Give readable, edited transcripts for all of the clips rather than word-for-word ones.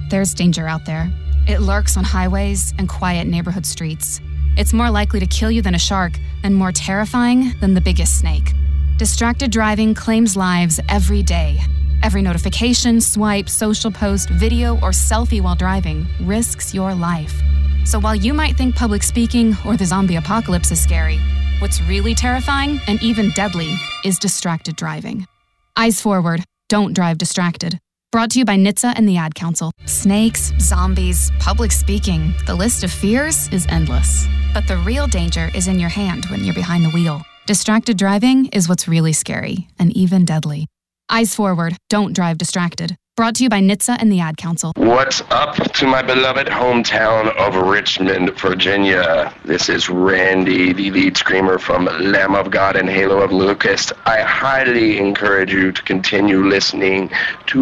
There's danger out there. It lurks on highways and quiet neighborhood streets. It's more likely to kill you than a shark, and more terrifying than the biggest snake. Distracted driving claims lives every day. Every notification, swipe, social post, video, or selfie while driving risks your life. So while you might think public speaking or the zombie apocalypse is scary, what's really terrifying and even deadly is distracted driving. Eyes forward, don't drive distracted. Brought to you by NHTSA and the Ad Council. Snakes, zombies, public speaking, the list of fears is endless. But the real danger is in your hand when you're behind the wheel. Distracted driving is what's really scary and even deadly. Eyes forward, don't drive distracted. Brought to you by NHTSA and the Ad Council. What's up to my beloved hometown of Richmond, Virginia? This is Randy, the lead screamer from Lamb of God and Halo of Locust. I highly encourage you to continue listening to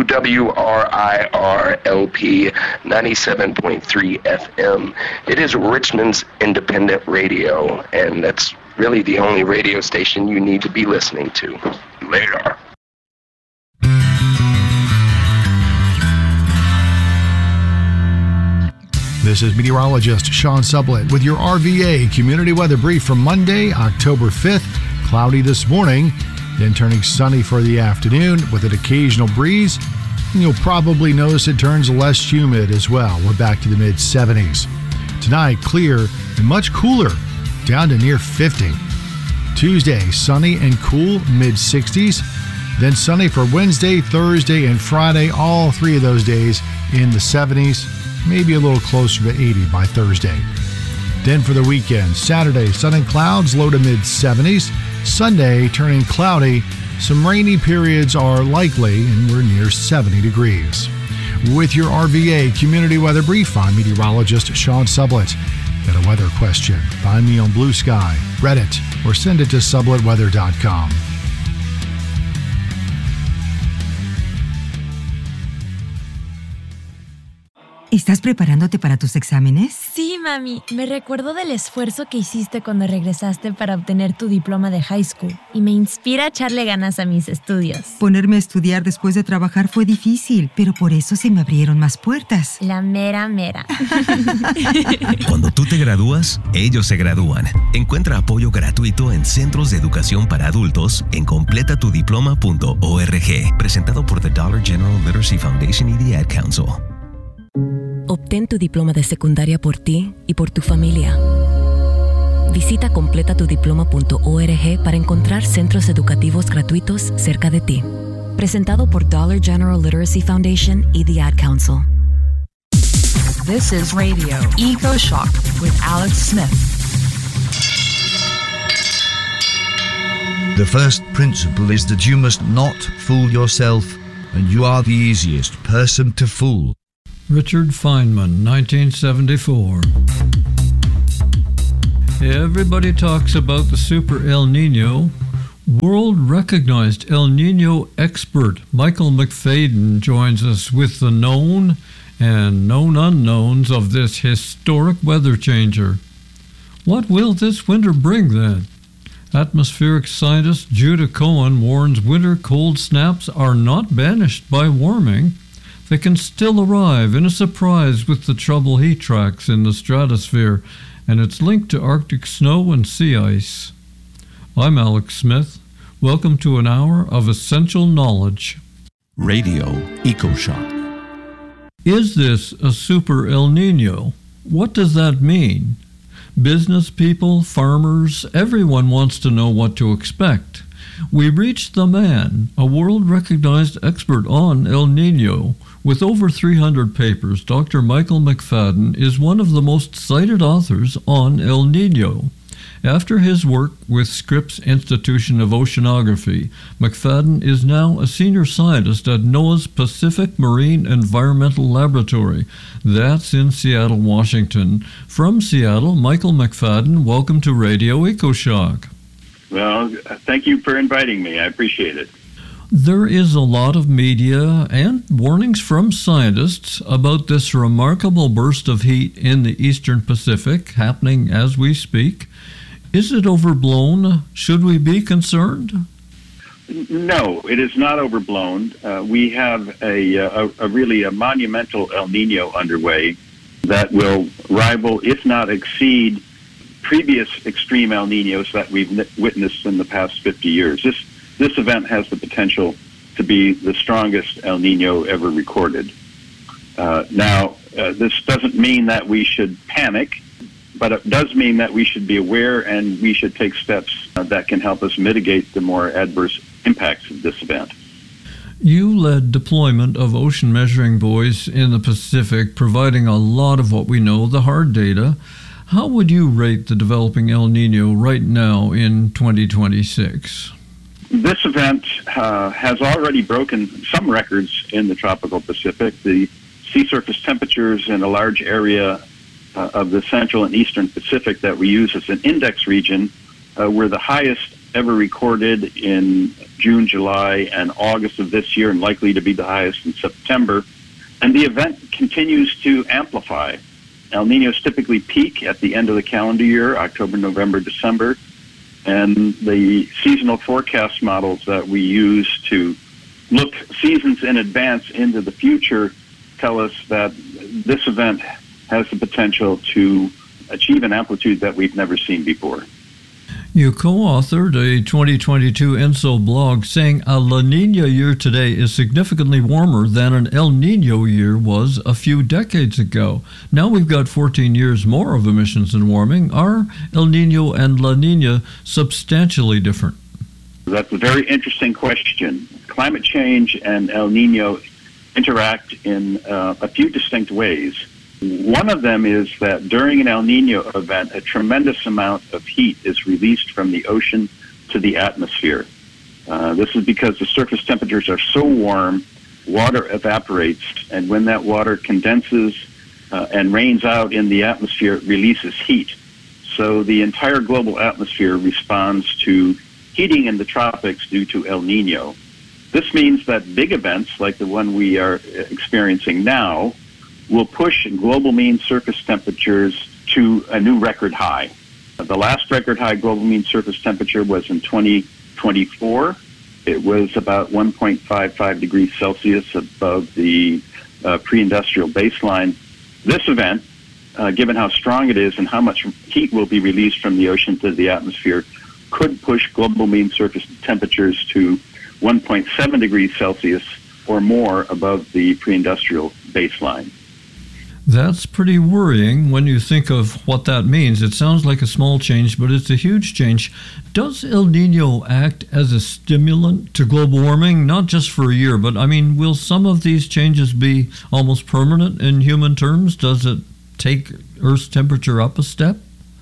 WRIR-LP 97.3 FM. It is Richmond's independent radio, and that's really the only radio station you need to be listening to. Later. This is meteorologist Sean Sublett with your RVA Community Weather Brief for Monday, October 5th. Cloudy this morning, then turning sunny for the afternoon with an occasional breeze. And you'll probably notice it turns less humid as well. We're back to the mid-70s. Tonight, clear and much cooler, down to near 50. Tuesday, sunny and cool, mid-60s. Then sunny for Wednesday, Thursday, and Friday. All three of those days in the 70s. Maybe a little closer to 80 by Thursday. Then for the weekend, Saturday, sun and clouds, low to mid-70s. Sunday, turning cloudy. Some rainy periods are likely, and we're near 70 degrees. With your RVA Community Weather Brief, I'm meteorologist Sean Sublett. Got a weather question? Find me on Blue Sky, Reddit, or send it to sublettweather.com. ¿Estás preparándote para tus exámenes? Sí, mami. Me recuerdo del esfuerzo que hiciste cuando regresaste para obtener tu diploma de high school y me inspira a echarle ganas a mis estudios. Ponerme a estudiar después de trabajar fue difícil, pero por eso se me abrieron más puertas. La mera mera. Cuando tú te gradúas, ellos se gradúan. Encuentra apoyo gratuito en centros de educación para adultos en completatudiploma.org. Presentado por the Dollar General Literacy Foundation y the Ad Council. Obtén tu diploma de secundaria por ti y por tu familia. Visita completatudiploma.org para encontrar centros educativos gratuitos cerca de ti. Presentado por Dollar General Literacy Foundation y the Ad Council. This is Radio Eco Shock with Alex Smith. The first principle is that you must not fool yourself, and you are the easiest person to fool. Richard Feynman, 1974. Everybody talks about the Super El Nino. World-recognized El Nino expert Michael McFadden joins us with the known and known unknowns of this historic weather changer. What will this winter bring, then? Atmospheric scientist Judah Cohen warns winter cold snaps are not banished by warming. They can still arrive in a surprise with the trouble heat tracks in the stratosphere, and it's linked to Arctic snow and sea ice. I'm Alex Smith. Welcome to an hour of essential knowledge. Radio EcoShock. Is this a super El Nino? What does that mean? Business people, farmers, everyone wants to know what to expect. We reached the man, a world-recognized expert on El Nino. With over 300 papers, Dr. Michael McFadden is one of the most cited authors on El Nino. After his work with Scripps Institution of Oceanography, McFadden is now a senior scientist at NOAA's Pacific Marine Environmental Laboratory. That's in Seattle, Washington. From Seattle, Michael McFadden, welcome to Radio EcoShock. Well, thank you for inviting me. I appreciate it. There is a lot of media and warnings from scientists about this remarkable burst of heat in the eastern Pacific happening as we speak. Is it overblown? Should we be concerned? No, it is not overblown. We have a monumental El Nino underway that will rival, if not exceed, previous extreme El Ninos that we've witnessed in the past 50 years. This event has the potential to be the strongest El Nino ever recorded. This doesn't mean that we should panic, but it does mean that we should be aware and we should take steps that can help us mitigate the more adverse impacts of this event. You led deployment of ocean measuring buoys in the Pacific, providing a lot of what we know, the hard data. How would you rate the developing El Nino right now in 2026? This event has already broken some records in the tropical Pacific. The sea surface temperatures in a large area of the central and eastern Pacific that we use as an index region were the highest ever recorded in June, July, and August of this year, and likely to be the highest in September. And the event continues to amplify. El Ninos typically peak at the end of the calendar year, October, November, December, and the seasonal forecast models that we use to look seasons in advance into the future tell us that this event has the potential to achieve an amplitude that we've never seen before. You co-authored a 2022 ENSO blog saying a La Nina year today is significantly warmer than an El Nino year was a few decades ago. Now we've got 14 years more of emissions and warming. Are El Nino and La Nina substantially different? That's a very interesting question. Climate change and El Nino interact in a few distinct ways. One of them is that during an El Nino event, a tremendous amount of heat is released from the ocean to the atmosphere. This is because the surface temperatures are so warm, water evaporates, and when that water condenses and rains out in the atmosphere, it releases heat. So the entire global atmosphere responds to heating in the tropics due to El Nino. This means that big events like the one we are experiencing now will push global mean surface temperatures to a new record high. The last record high global mean surface temperature was in 2024. It was about 1.55 degrees Celsius above the pre-industrial baseline. This event, given how strong it is and how much heat will be released from the ocean to the atmosphere, could push global mean surface temperatures to 1.7 degrees Celsius or more above the pre-industrial baseline. That's pretty worrying when you think of what that means. It sounds like a small change, but it's a huge change. Does El Nino act as a stimulant to global warming, not just for a year, but I mean, will some of these changes be almost permanent in human terms? Does it take Earth's temperature up a step?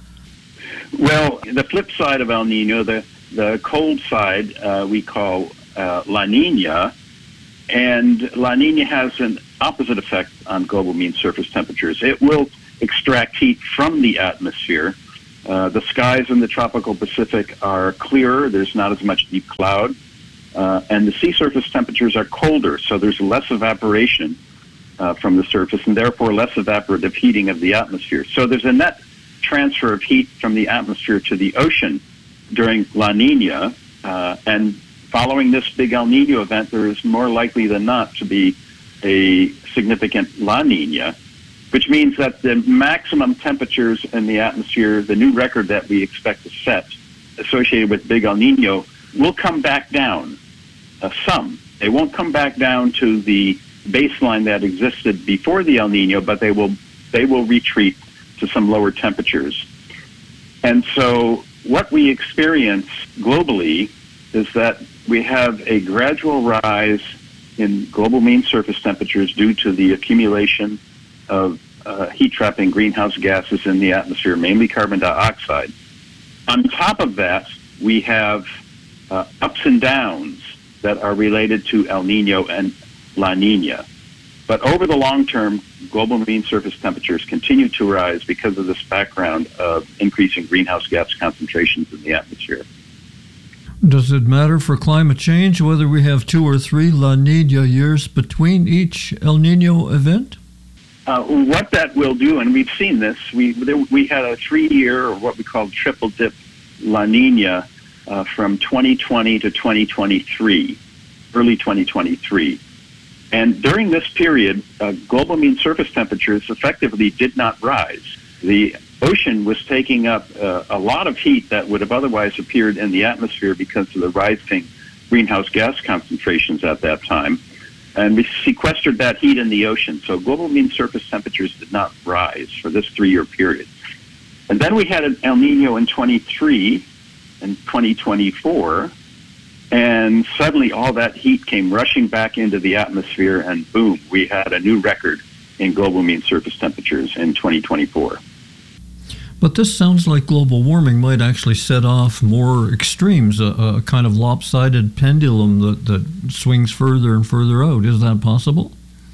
Well, the flip side of El Nino, the cold side, we call La Nina, and La Nina has an opposite effect on global mean surface temperatures. It will extract heat from the atmosphere. The skies in the tropical Pacific are clearer. There's not as much deep cloud. And the sea surface temperatures are colder, so there's less evaporation from the surface and therefore less evaporative heating of the atmosphere. So there's a net transfer of heat from the atmosphere to the ocean during La Nina. And following this big El Nino event, there is more likely than not to be a significant La Nina, which means that the maximum temperatures in the atmosphere, the new record that we expect to set associated with big El Nino, will come back down some. They won't come back down to the baseline that existed before the El Nino, but they will retreat to some lower temperatures. And so what we experience globally is that we have a gradual rise in global mean surface temperatures due to the accumulation of heat-trapping greenhouse gases in the atmosphere, mainly carbon dioxide. On top of that, we have ups and downs that are related to El Nino and La Nina. But over the long term, global mean surface temperatures continue to rise because of this background of increasing greenhouse gas concentrations in the atmosphere. Does it matter for climate change whether we have 2 or 3 La Nina years between each El Nino event? What that will do, and we've seen this, we had a 3-year, or what we call triple dip La Nina from 2020 to 2023, early 2023. And during this period, global mean surface temperatures effectively did not rise. The ocean was taking up a lot of heat that would have otherwise appeared in the atmosphere because of the rising greenhouse gas concentrations at that time. And we sequestered that heat in the ocean. So global mean surface temperatures did not rise for this 3-year period. And then we had an El Nino in 23 and 2024. And suddenly all that heat came rushing back into the atmosphere, and boom, we had a new record in global mean surface temperatures in 2024. But this sounds like global warming might actually set off more extremes, a kind of lopsided pendulum that swings further and further out. Is that possible?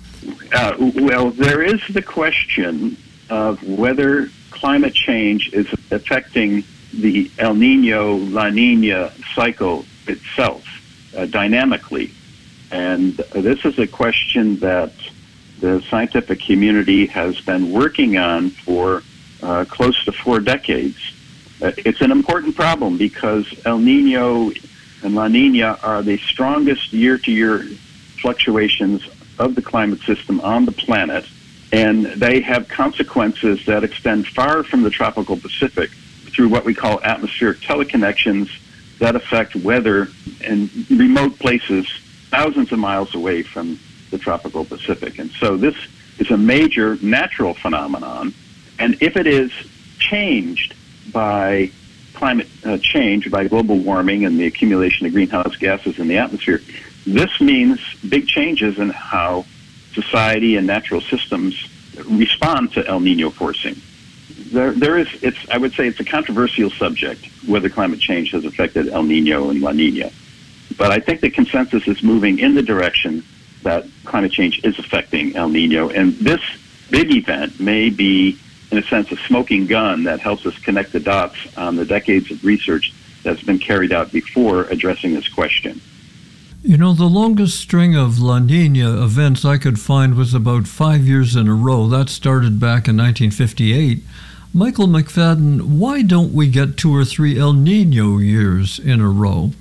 Well, there is the question of whether climate change is affecting the El Nino-La Nina cycle itself dynamically. And this is a question that the scientific community has been working on for close to 4 decades. It's an important problem because El Nino and La Nina are the strongest year-to-year fluctuations of the climate system on the planet, and they have consequences that extend far from the tropical Pacific through what we call atmospheric teleconnections that affect weather in remote places thousands of miles away from the tropical Pacific. And so this is a major natural phenomenon. And if it is changed by climate change, by global warming and the accumulation of greenhouse gases in the atmosphere, this means big changes in how society and natural systems respond to El Nino forcing. I would say it's a controversial subject, whether climate change has affected El Nino and La Nina. But I think the consensus is moving in the direction that climate change is affecting El Nino. And this big event may be, in a sense, a smoking gun that helps us connect the dots on the decades of research that's been carried out before addressing this question. You know, the longest string of La Nina events I could find was about 5 years in a row. That started back in 1958. Michael McFadden, why don't we get 2 or 3 El Nino years in a row?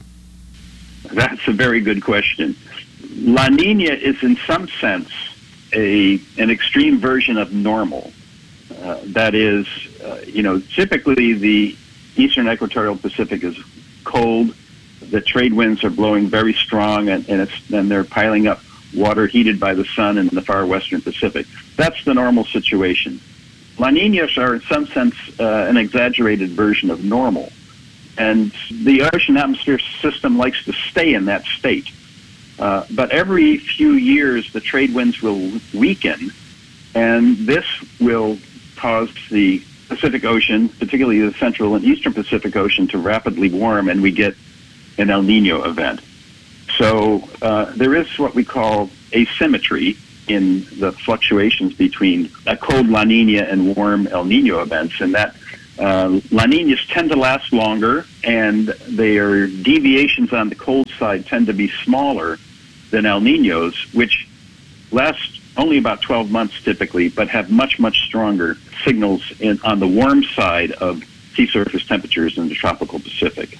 That's a very good question. La Nina is in some sense an extreme version of normal. That is, typically the eastern equatorial Pacific is cold. The trade winds are blowing very strong, and they're piling up water heated by the sun in the far western Pacific. That's the normal situation. La Ninas are, in some sense, an exaggerated version of normal. And the ocean atmosphere system likes to stay in that state. But every few years, the trade winds will weaken, and this will cause the Pacific Ocean, particularly the Central and Eastern Pacific Ocean, to rapidly warm, and we get an El Nino event. So there is what we call asymmetry in the fluctuations between a cold La Nina and warm El Nino events, and that La Ninas tend to last longer, and their deviations on the cold side tend to be smaller than El Ninos, which last only about 12 months typically, but have much, much stronger signals on the warm side of sea surface temperatures in the tropical Pacific.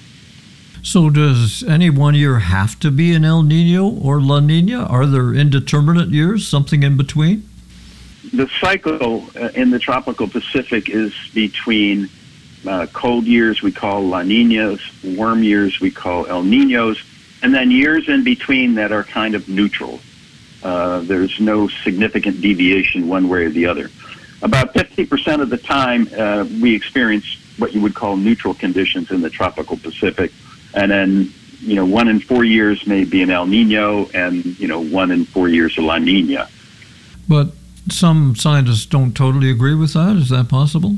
So does any one year have to be an El Nino or La Nina? Are there indeterminate years, something in between? The cycle in the tropical Pacific is between cold years we call La Ninas, warm years we call El Ninos, and then years in between that are kind of neutral. There's no significant deviation one way or the other. About 50% of the time we experience what you would call neutral conditions in the tropical Pacific. And then, 1 in 4 years may be an El Nino, and, 1 in 4 years a La Nina. But some scientists don't totally agree with that. Is that possible?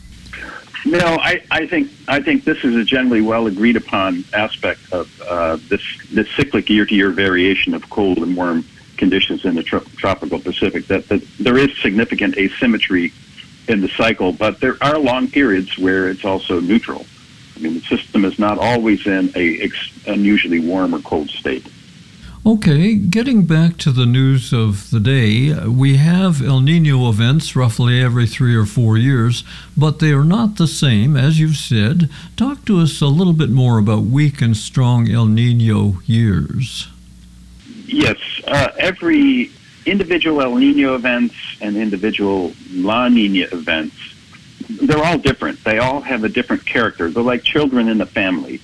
No, I think this is a generally well agreed upon aspect of this cyclic year-to-year variation of cold and warm conditions in the tropical Pacific. That there is significant asymmetry in the cycle, but there are long periods where it's also neutral. I mean, the system is not always in a unusually warm or cold state. Okay, getting back to the news of the day, we have El Nino events roughly every 3 or 4 years, but they are not the same, as you've said. Talk to us a little bit more about weak and strong El Nino years. Yes, every individual El Nino events and individual La Nina events, they're all different. They all have a different character. They're like children in the family.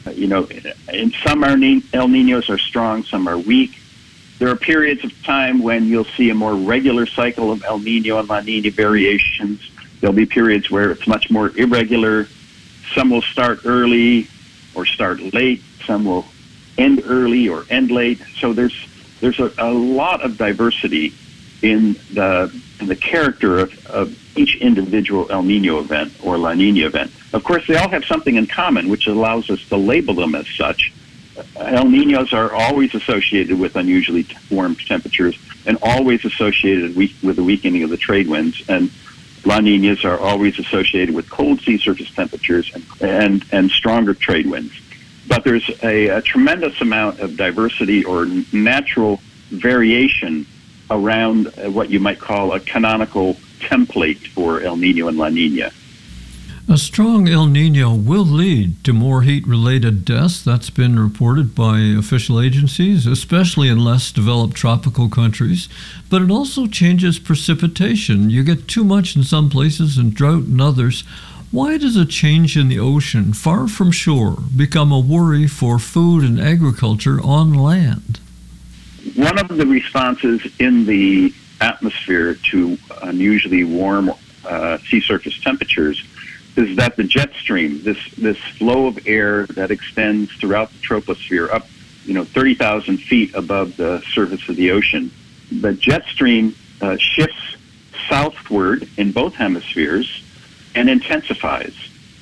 And some El Niños are strong, some are weak. There are periods of time when you'll see a more regular cycle of El Nino and La Nina variations. There'll be periods where it's much more irregular. Some will start early or start late. Some will end early or end late. So there's a lot of diversity in the character of each individual El Nino event or La Nina event. Of course, they all have something in common, which allows us to label them as such. El Niños are always associated with unusually warm temperatures and always associated with the weakening of the trade winds. And La Niñas are always associated with cold sea surface temperatures and stronger trade winds. But there's a tremendous amount of diversity or natural variation around what you might call a canonical template for El Nino and La Nina. A strong El Nino will lead to more heat-related deaths. That's been reported by official agencies, especially in less developed tropical countries. But it also changes precipitation. You get too much in some places and drought in others. Why does a change in the ocean, far from shore, become a worry for food and agriculture on land? One of the responses in the atmosphere to unusually warm sea surface temperatures is that the jet stream, this flow of air that extends throughout the troposphere up, 30,000 feet above the surface of the ocean, the jet stream shifts southward in both hemispheres and intensifies.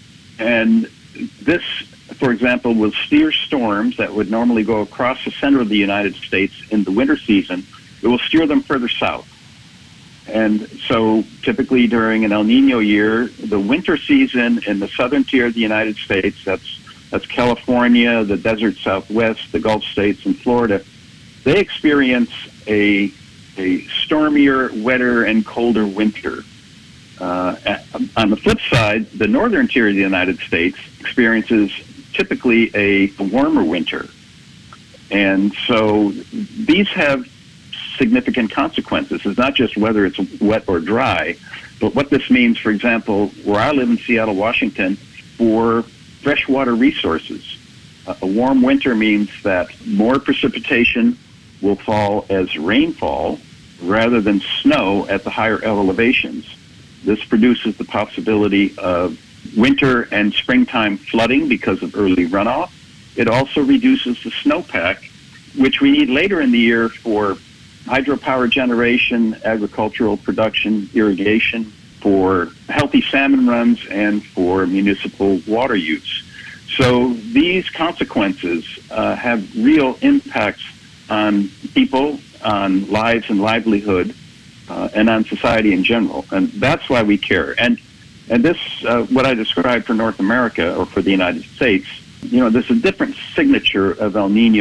And this, for example, will steer storms that would normally go across the center of the United States in the winter season. It will steer them further south. And so typically during an El Nino year, the winter season in the southern tier of the United States, that's California, the desert Southwest, the Gulf states, and Florida, they experience a stormier, wetter, and colder winter. On the flip side, the northern tier of the United States experiences typically a warmer winter. And so these have significant consequences. It's not just whether it's wet or dry, but what this means, for example, where I live in Seattle, Washington, for freshwater resources. A warm winter means that more precipitation will fall as rainfall rather than snow at the higher elevations. This produces the possibility of winter and springtime flooding because of early runoff. It also reduces the snowpack, which we need later in the year for hydropower generation, agricultural production, irrigation, for healthy salmon runs, and for municipal water use. So these consequences have real impacts on people, on lives and livelihood, and on society in general. And that's why we care. And this, what I described for North America or for the United States, there's a different signature of El Nino